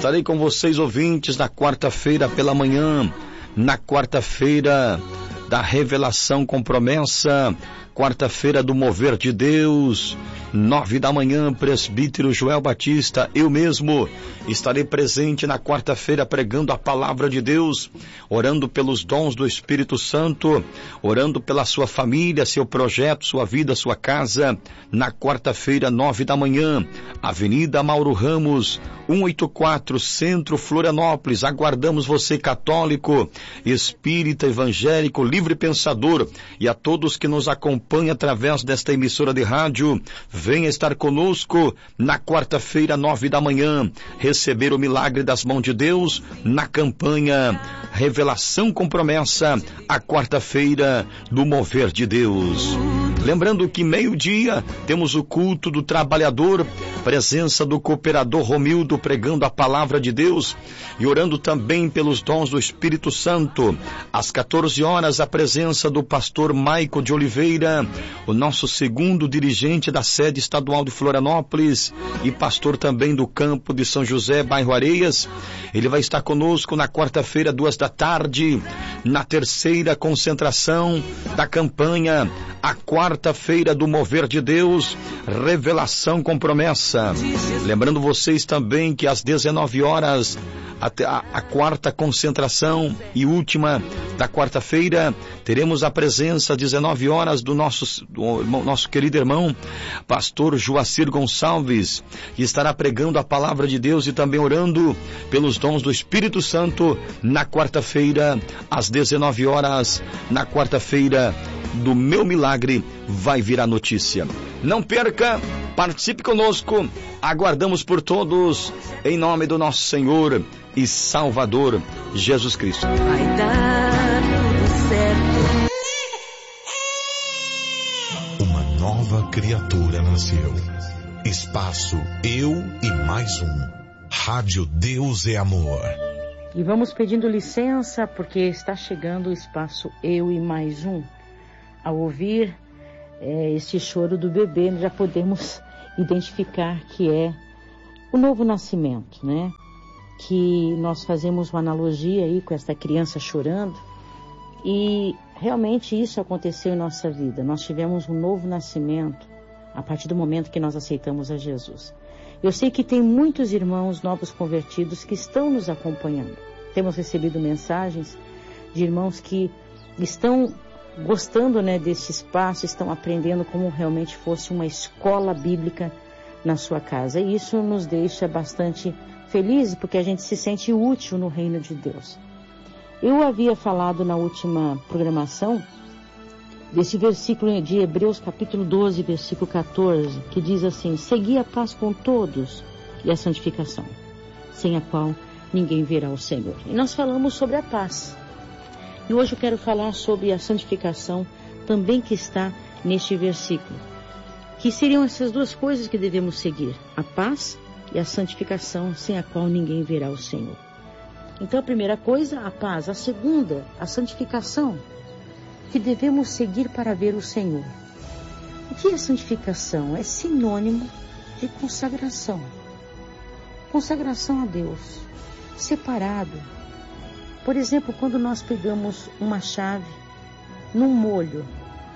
Estarei com vocês, ouvintes, na quarta-feira pela manhã, na quarta-feira da revelação com promessa, quarta-feira do mover de Deus, 9 da manhã, presbítero Joel Batista, eu mesmo estarei presente na quarta-feira pregando a palavra de Deus, orando pelos dons do Espírito Santo, orando pela sua família, seu projeto, sua vida, sua casa, na quarta-feira, 9 da manhã, Avenida Mauro Ramos, 184, Centro, Florianópolis. Aguardamos você, católico, espírita, evangélico, livre pensador, e a todos que nos acompanham através desta emissora de rádio. Venha estar conosco na quarta-feira, 9 da manhã, receber o milagre das mãos de Deus na campanha Revelação com Promessa, a quarta-feira do mover de Deus. Lembrando que meio-dia temos o culto do trabalhador, presença do cooperador Romildo pregando a palavra de Deus e orando também pelos dons do Espírito Santo. Às 14 horas, a presença do pastor Maico de Oliveira, o nosso segundo dirigente da sede estadual de Florianópolis e pastor também do campo de São José, bairro Areias. Ele vai estar conosco na quarta-feira, 2 da tarde, na terceira concentração da campanha, a quarta-feira do mover de Deus, revelação com promessa. Lembrando vocês também que às 19 horas, até a quarta concentração e última da quarta-feira, teremos a presença às 19 horas do nosso querido irmão, pastor Joacir Gonçalves, que estará pregando a palavra de Deus e também orando pelos dons do Espírito Santo na quarta-feira, às 19 horas, na quarta-feira do Meu Milagre vai vir a notícia. Não perca, participe conosco, aguardamos por todos, em nome do nosso Senhor e Salvador Jesus Cristo. Vai dar tudo certo. Uma nova criatura nasceu. Espaço Eu e Mais Um. Rádio Deus é Amor. E vamos pedindo licença porque está chegando o espaço Eu e Mais Um. Ao ouvir esse choro do bebê, já podemos identificar que é o novo nascimento, né? Que nós fazemos uma analogia aí com esta criança chorando, e realmente isso aconteceu em nossa vida. Nós tivemos um novo nascimento a partir do momento que nós aceitamos a Jesus. Eu sei que tem muitos irmãos novos convertidos que estão nos acompanhando. Temos recebido mensagens de irmãos que estão gostando, né, desse espaço, estão aprendendo como realmente fosse uma escola bíblica na sua casa. E isso nos deixa bastante felizes, porque a gente se sente útil no reino de Deus. Eu havia falado na última programação desse versículo de Hebreus capítulo 12, versículo 14, que diz assim: segui a paz com todos e a santificação, sem a qual ninguém verá o Senhor. E nós falamos sobre a paz. E hoje eu quero falar sobre a santificação, também que está neste versículo. Que seriam essas duas coisas que devemos seguir: a paz e a santificação, sem a qual ninguém verá o Senhor. Então a primeira coisa, a paz. A segunda, a santificação, que devemos seguir para ver o Senhor. O que é santificação? É sinônimo de consagração. Consagração a Deus, separado. Por exemplo, quando nós pegamos uma chave num molho,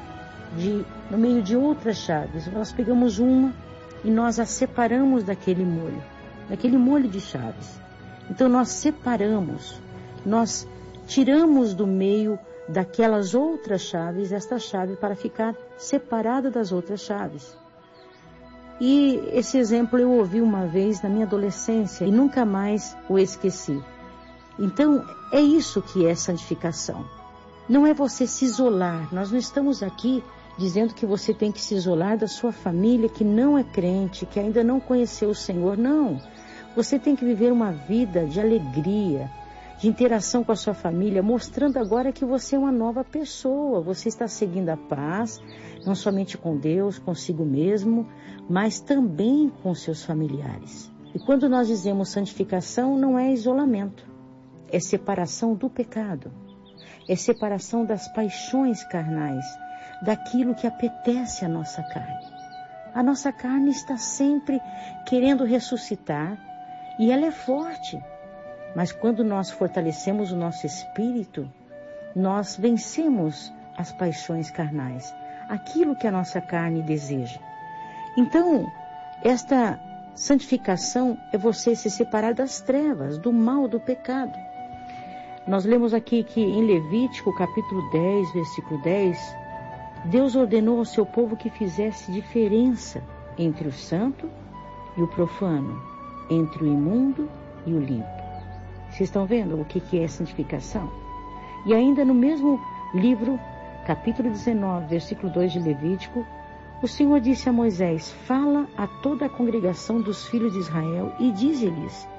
no meio de outras chaves, nós pegamos uma e nós a separamos daquele molho de chaves. Então nós separamos, nós tiramos do meio daquelas outras chaves esta chave para ficar separada das outras chaves. E esse exemplo eu ouvi uma vez na minha adolescência e nunca mais o esqueci. Então, é isso que é santificação. Não é você se isolar. Nós não estamos aqui dizendo que você tem que se isolar da sua família que não é crente, que ainda não conheceu o Senhor. Não. Você tem que viver uma vida de alegria, de interação com a sua família, mostrando agora que você é uma nova pessoa. Você está seguindo a paz, não somente com Deus, consigo mesmo, mas também com seus familiares. E quando nós dizemos santificação, não é isolamento. É separação do pecado, é separação das paixões carnais, daquilo que apetece a nossa carne. A nossa carne está sempre querendo ressuscitar E ela é forte. Mas quando nós fortalecemos o nosso espírito, nós vencemos as paixões carnais, aquilo que a nossa carne deseja. Então, esta santificação é você se separar das trevas, do mal, do pecado. Nós lemos aqui que em Levítico, capítulo 10, versículo 10, Deus ordenou ao seu povo que fizesse diferença entre o santo e o profano, entre o imundo e o limpo. Vocês estão vendo o que é santificação? E ainda no mesmo livro, capítulo 19, versículo 2 de Levítico, o Senhor disse a Moisés: fala a toda a congregação dos filhos de Israel e dize-lhes: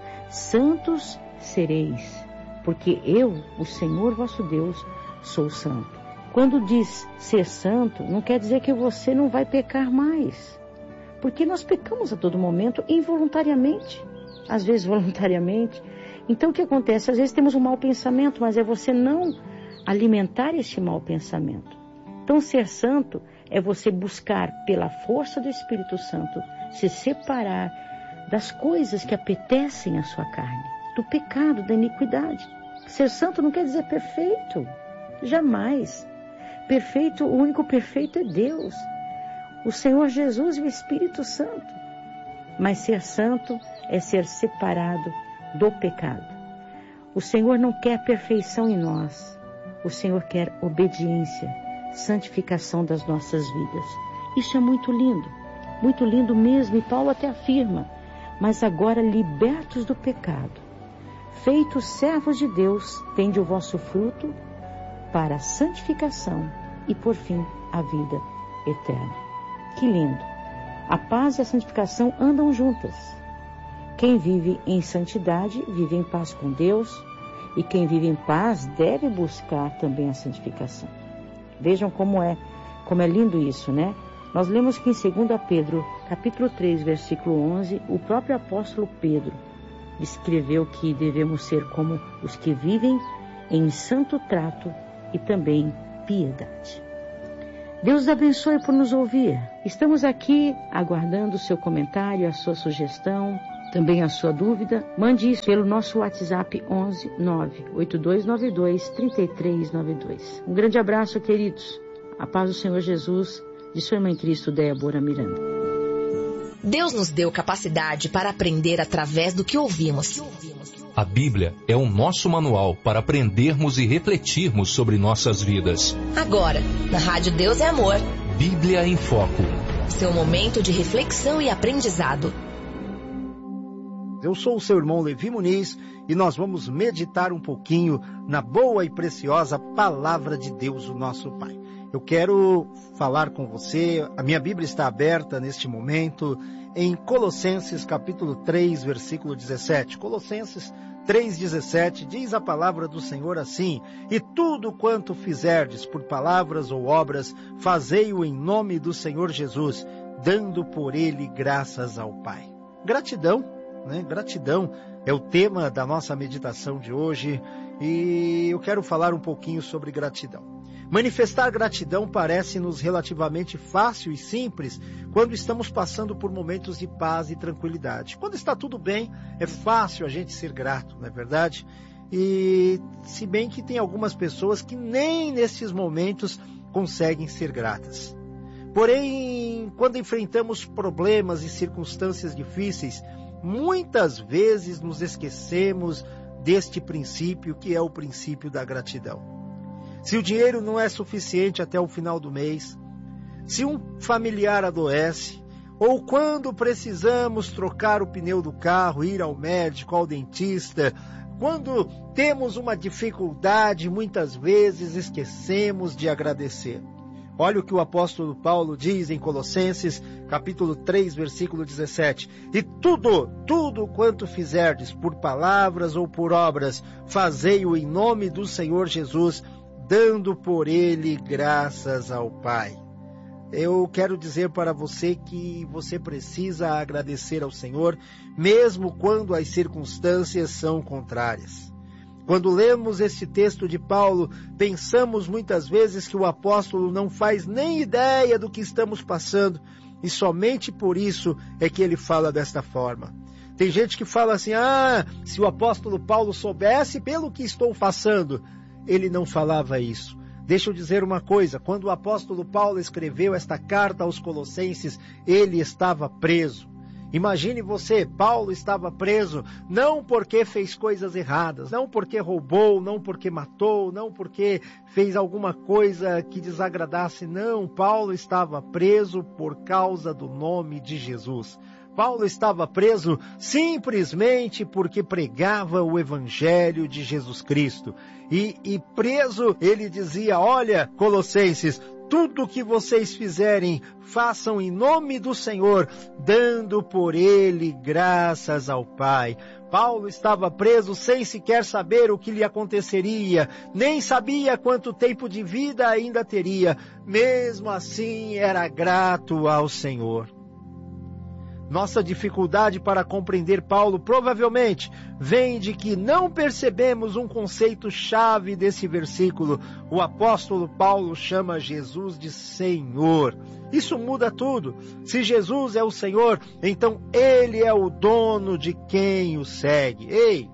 santos sereis, porque eu, o Senhor vosso Deus, sou santo. Quando diz ser santo, não quer dizer que você não vai pecar mais, porque nós pecamos a todo momento, involuntariamente, às vezes voluntariamente. Então o que acontece? Às vezes temos um mau pensamento, mas é você não alimentar este mau pensamento. Então ser santo é você buscar, pela força do Espírito Santo, se separar das coisas que apetecem a sua carne, do pecado, da iniquidade. Ser santo não quer dizer perfeito, jamais. Perfeito, o único perfeito é Deus, o Senhor Jesus e o Espírito Santo. Mas ser santo é ser separado do pecado. O Senhor não quer perfeição em nós, o Senhor quer obediência, santificação das nossas vidas. Isso é muito lindo mesmo, e Paulo até afirma: mas agora libertos do pecado, feitos servos de Deus, tende o vosso fruto para a santificação e por fim a vida eterna. Que lindo! A paz e a santificação andam juntas. Quem vive em santidade vive em paz com Deus, e quem vive em paz deve buscar também a santificação. Vejam como é lindo isso, né? Nós lemos que em 2 Pedro, capítulo 3, versículo 11, o próprio apóstolo Pedro escreveu que devemos ser como os que vivem em santo trato e também piedade. Deus os abençoe por nos ouvir. Estamos aqui aguardando o seu comentário, a sua sugestão, também a sua dúvida. Mande isso pelo nosso WhatsApp 11 98292 3392. Um grande abraço, queridos. A paz do Senhor Jesus, de sua irmã em Cristo, Débora Miranda. Deus nos deu capacidade para aprender através do que ouvimos. A Bíblia é o nosso manual para aprendermos e refletirmos sobre nossas vidas. Agora, na Rádio Deus é Amor. Bíblia em Foco. Seu momento de reflexão e aprendizado. Eu sou o seu irmão Levi Muniz e nós vamos meditar um pouquinho na boa e preciosa Palavra de Deus, o nosso Pai. Eu quero falar com você, a minha Bíblia está aberta neste momento em Colossenses capítulo 3, versículo 17. Colossenses 3,17 diz a palavra do Senhor assim: e tudo quanto fizerdes por palavras ou obras, fazei-o em nome do Senhor Jesus, dando por ele graças ao Pai. Gratidão, né? Gratidão é o tema da nossa meditação de hoje e eu quero falar um pouquinho sobre gratidão. Manifestar gratidão parece-nos relativamente fácil e simples quando estamos passando por momentos de paz e tranquilidade. Quando está tudo bem, é fácil a gente ser grato, não é verdade? E se bem que tem algumas pessoas que nem nesses momentos conseguem ser gratas. Porém, quando enfrentamos problemas e circunstâncias difíceis, muitas vezes nos esquecemos deste princípio que é o princípio da gratidão. Se o dinheiro não é suficiente até o final do mês, se um familiar adoece, ou quando precisamos trocar o pneu do carro, ir ao médico, ao dentista, quando temos uma dificuldade, muitas vezes esquecemos de agradecer. Olha o que o apóstolo Paulo diz em Colossenses, capítulo 3, versículo 17. E tudo quanto fizerdes, por palavras ou por obras, fazei-o em nome do Senhor Jesus, dando por ele graças ao Pai. Eu quero dizer para você que você precisa agradecer ao Senhor, mesmo quando as circunstâncias são contrárias. Quando lemos este texto de Paulo, pensamos muitas vezes que o apóstolo não faz nem ideia do que estamos passando, e somente por isso é que ele fala desta forma. Tem gente que fala assim, se o apóstolo Paulo soubesse pelo que estou passando, ele não falava isso. Deixa eu dizer uma coisa, quando o apóstolo Paulo escreveu esta carta aos Colossenses, ele estava preso. Imagine você, Paulo estava preso, não porque fez coisas erradas, não porque roubou, não porque matou, não porque fez alguma coisa que desagradasse, não. Paulo estava preso por causa do nome de Jesus. Paulo estava preso simplesmente porque pregava o Evangelho de Jesus Cristo. E preso, ele dizia, olha, Colossenses, tudo que vocês fizerem, façam em nome do Senhor, dando por ele graças ao Pai. Paulo estava preso sem sequer saber o que lhe aconteceria, nem sabia quanto tempo de vida ainda teria. Mesmo assim, era grato ao Senhor. Nossa dificuldade para compreender Paulo provavelmente vem de que não percebemos um conceito-chave desse versículo. O apóstolo Paulo chama Jesus de Senhor. Isso muda tudo. Se Jesus é o Senhor, então Ele é o dono de quem o segue. Ei,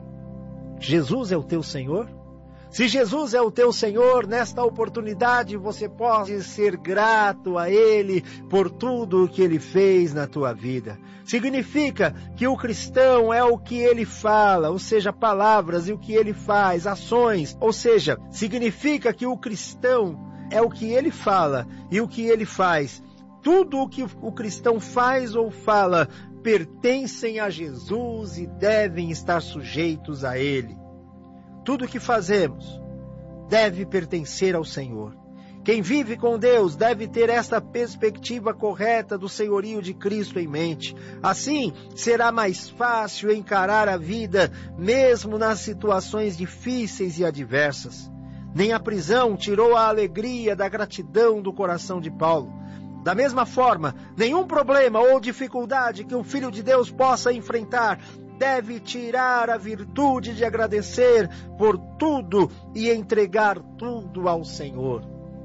Jesus é o teu Senhor? Se Jesus é o teu Senhor, nesta oportunidade você pode ser grato a Ele por tudo o que Ele fez na tua vida. Significa que o cristão é o que Ele fala, ou seja, palavras, e o que Ele faz, ações. Ou seja, significa que o cristão é o que Ele fala e o que Ele faz. Tudo o que o cristão faz ou fala pertencem a Jesus e devem estar sujeitos a Ele. Tudo o que fazemos deve pertencer ao Senhor. Quem vive com Deus deve ter esta perspectiva correta do senhorio de Cristo em mente. Assim, será mais fácil encarar a vida, mesmo nas situações difíceis e adversas. Nem a prisão tirou a alegria da gratidão do coração de Paulo. Da mesma forma, nenhum problema ou dificuldade que um filho de Deus possa enfrentar deve tirar a virtude de agradecer por tudo e entregar tudo ao Senhor.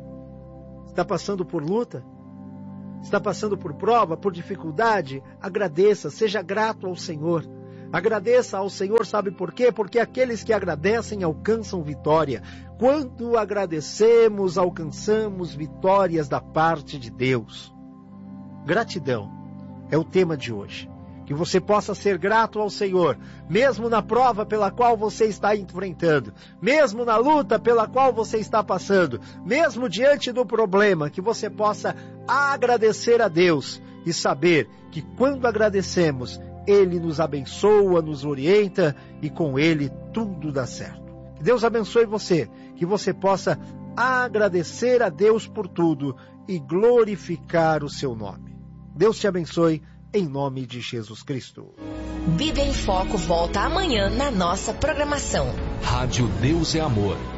Está passando por luta? Está passando por prova, por dificuldade? Agradeça, seja grato ao Senhor. Agradeça ao Senhor, sabe por quê? Porque aqueles que agradecem alcançam vitória. Quando agradecemos, alcançamos vitórias da parte de Deus. Gratidão é o tema de hoje. Que você possa ser grato ao Senhor, mesmo na prova pela qual você está enfrentando, mesmo na luta pela qual você está passando, mesmo diante do problema, que você possa agradecer a Deus e saber que quando agradecemos, Ele nos abençoa, nos orienta e com Ele tudo dá certo. Que Deus abençoe você, que você possa agradecer a Deus por tudo e glorificar o seu nome. Deus te abençoe. Em nome de Jesus Cristo. Bíblia em Foco volta amanhã na nossa programação. Rádio Deus é Amor.